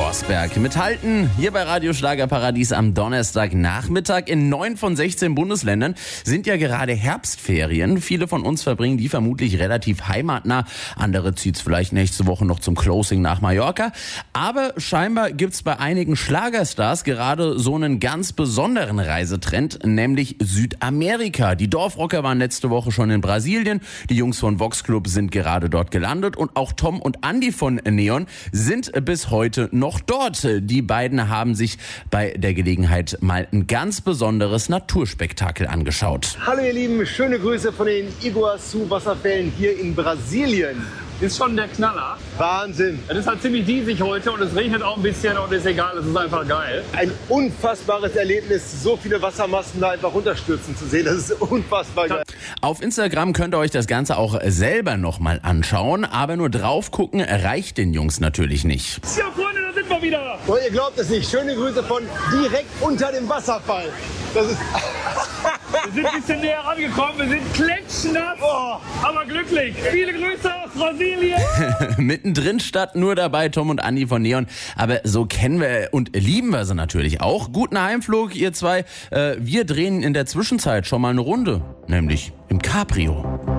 Forsberg mithalten. Hier bei Radio Schlagerparadies am Donnerstagnachmittag. In 9 von 16 Bundesländern sind ja gerade Herbstferien. Viele von uns verbringen die vermutlich relativ heimatnah. Andere zieht's vielleicht nächste Woche noch zum Closing nach Mallorca. Aber scheinbar gibt's bei einigen Schlagerstars gerade so einen ganz besonderen Reisetrend, nämlich Südamerika. Die Dorfrocker waren letzte Woche schon in Brasilien. Die Jungs von Vox Club sind gerade dort gelandet. Und auch Tom und Andi von Neon sind bis heute noch dort. Die beiden haben sich bei der Gelegenheit mal ein ganz besonderes Naturspektakel angeschaut. Hallo ihr Lieben, schöne Grüße von den Iguazu-Wasserfällen hier in Brasilien. Ist schon der Knaller. Wahnsinn. Es ist halt ziemlich diesig heute und es regnet auch ein bisschen und ist egal, es ist einfach geil. Ein unfassbares Erlebnis, so viele Wassermassen da einfach runterstürzen zu sehen. Das ist unfassbar geil. Auf Instagram könnt ihr euch das Ganze auch selber nochmal anschauen, aber nur drauf gucken reicht den Jungs natürlich nicht. Ja, Freunde, da sind wir wieder. Und ihr glaubt es nicht, schöne Grüße von direkt unter dem Wasserfall. Das ist... Wir sind ein bisschen näher rangekommen, wir sind klatschnass, aber glücklich. Viele Grüße aus Brasilien. Mittendrin statt nur dabei Tom und Andi von Neon. Aber so kennen wir und lieben wir sie natürlich auch. Guten Heimflug, ihr zwei. Wir drehen in der Zwischenzeit schon mal eine Runde, nämlich im Cabrio.